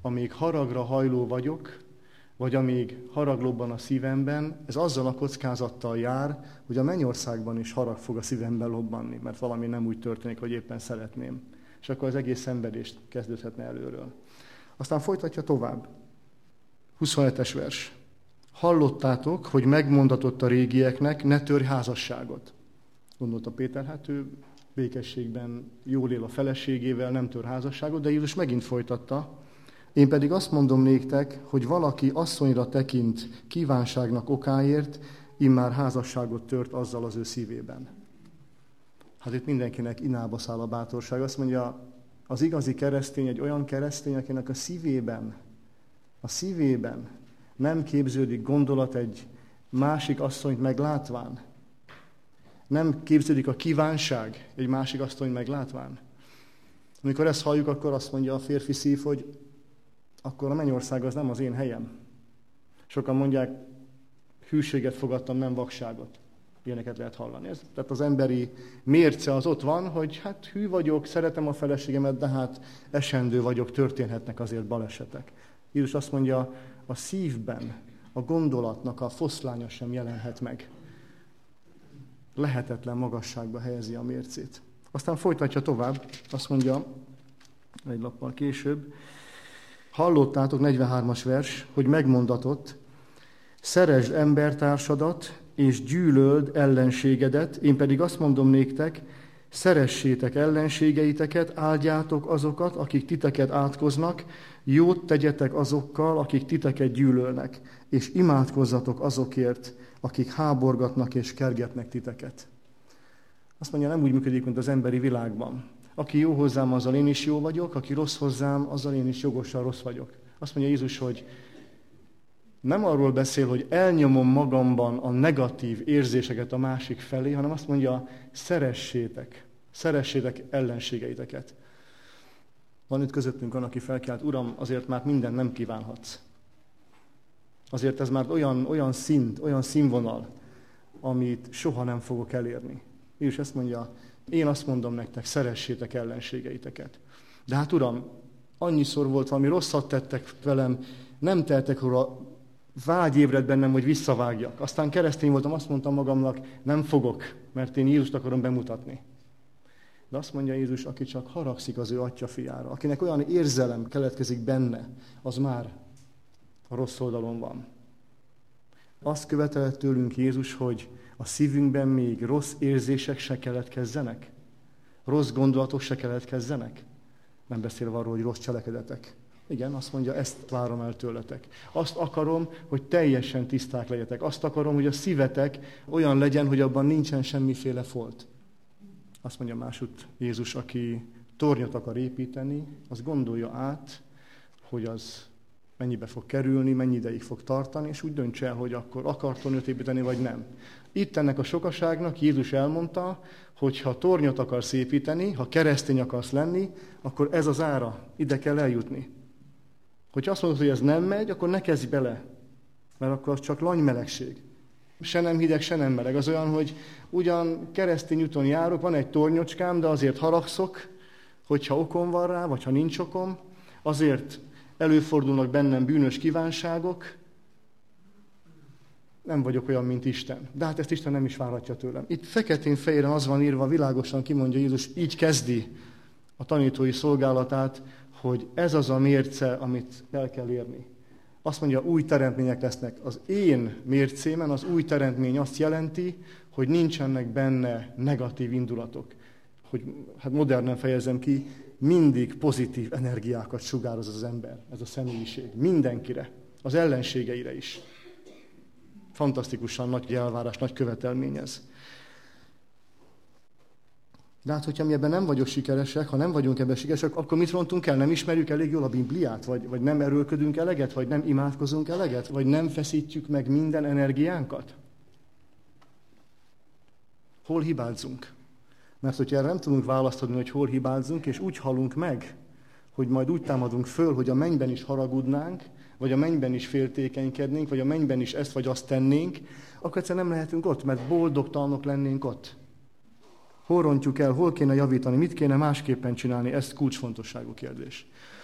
amíg haragra hajló vagyok, vagy amíg harag lobban a szívemben, ez azzal a kockázattal jár, hogy a mennyországban is harag fog a szívemben lobbanni, mert valami nem úgy történik, hogy éppen szeretném. És akkor az egész szenvedést kezdődhetne előről. Aztán folytatja tovább. 27-es vers. Hallottátok, hogy megmondatott a régieknek, ne törj házasságot. Gondolta Péter, hát ő békességben jól él a feleségével, nem tör házasságot, de Jézus megint folytatta. Én pedig azt mondom néktek, hogy valaki asszonyra tekint kívánságnak okáért, immár házasságot tört azzal az ő szívében. Hát itt mindenkinek inába száll a bátorság. Azt mondja, az igazi keresztény egy olyan keresztény, akinek a szívében nem képződik gondolat egy másik asszonyt meglátván. Nem képződik a kívánság egy másik asszonyt meglátván. Amikor ezt halljuk, akkor azt mondja a férfi szív, hogy akkor a mennyország az nem az én helyem. Sokan mondják, hűséget fogadtam, nem vakságot. Ilyeneket lehet hallani. Tehát az emberi mérce az ott van, hogy hát hű vagyok, szeretem a feleségemet, de hát esendő vagyok, történhetnek azért balesetek. Jézus azt mondja, a szívben a gondolatnak a foszlánya sem jelenhet meg. Lehetetlen magasságba helyezi a mércét. Aztán folytatja tovább, azt mondja, egy lappal később, hallottátok, 43-as vers, hogy megmondatott, szeresd embertársadat, és gyűlöld ellenségedet, én pedig azt mondom néktek, szeressétek ellenségeiteket, áldjátok azokat, akik titeket átkoznak, jót tegyetek azokkal, akik titeket gyűlölnek, és imádkozzatok azokért, akik háborgatnak és kergetnek titeket. Azt mondja, nem úgy működik, mint az emberi világban. Aki jó hozzám, azzal én is jó vagyok, aki rossz hozzám, azzal én is jogosan rossz vagyok. Azt mondja Jézus, hogy nem arról beszél, hogy elnyomom magamban a negatív érzéseket a másik felé, hanem azt mondja, szeressétek ellenségeiteket. Van itt közöttünk van, aki felkiált, Uram, azért már mindent nem kívánhatsz. Azért ez már olyan szint, olyan színvonal, amit soha nem fogok elérni. Jézus ezt mondja, én azt mondom nektek, szeressétek ellenségeiteket. De hát Uram, annyiszor volt valami rosszat tettek velem, nem teltek róla, vágy ébred bennem, hogy visszavágjak. Aztán keresztény voltam, azt mondtam magamnak, nem fogok, mert én Jézust akarom bemutatni. De azt mondja Jézus, aki csak haragszik az ő atya fiára, akinek olyan érzelem keletkezik benne, az már a rossz oldalon van. Azt követelte tőlünk Jézus, hogy a szívünkben még rossz érzések se keletkezzenek, rossz gondolatok se keletkezzenek, nem beszélve arról, hogy rossz cselekedetek. Igen, azt mondja, ezt várom el tőletek. Azt akarom, hogy teljesen tiszták legyetek. Azt akarom, hogy a szívetek olyan legyen, hogy abban nincsen semmiféle folt. Azt mondja másút Jézus, aki tornyot akar építeni, az gondolja át, hogy az mennyibe fog kerülni, mennyi ideig fog tartani, és úgy döntse el, hogy akkor akar tornyot építeni, vagy nem. Itt ennek a sokaságnak Jézus elmondta, hogy ha tornyot akarsz építeni, ha keresztény akarsz lenni, akkor ez az ára, ide kell eljutni. Hogyha azt mondod, hogy ez nem megy, akkor ne kezdj bele, mert akkor az csak lanymelegség. Se nem hideg, se nem meleg. Az olyan, hogy ugyan keresztény úton járok, van egy tornyocskám, de azért haragszok, hogyha okom van rá, vagy ha nincs okom, azért előfordulnak bennem bűnös kívánságok, nem vagyok olyan, mint Isten. De hát ezt Isten nem is várhatja tőlem. Itt feketén-fehéren az van írva, világosan kimondja Jézus, így kezdi a tanítói szolgálatát, hogy ez az a mérce, amit el kell érni. Azt mondja, új teremtmények lesznek. Az én mércémen az új teremtmény azt jelenti, hogy nincsenek benne negatív indulatok. Hogy, hát modernen fejezem ki, mindig pozitív energiákat sugároz az ember, ez a személyiség. Mindenkire, az ellenségeire is. Fantasztikusan nagy elvárás, nagy követelmény ez. De hát, hogyha mi ebben nem vagyok sikeresek, ha nem vagyunk ebben sikeresek, akkor mit rontunk el? Nem ismerjük elég jól a Bibliát? Vagy nem erőlködünk eleget? Vagy nem imádkozunk eleget? Vagy nem feszítjük meg minden energiánkat? Hol hibázzunk? Mert hogyha erre nem tudunk választ adni, hogy hol hibázzunk, és úgy halunk meg, hogy majd úgy támadunk föl, hogy a mennyben is haragudnánk, vagy a mennyben is féltékenykednénk, vagy a mennyben is ezt vagy azt tennénk, akkor egyszerűen nem lehetünk ott, mert boldogtalanok lennénk ott. Hol rontjuk el, hol kéne javítani, mit kéne másképpen csinálni, ez kulcsfontosságú kérdés.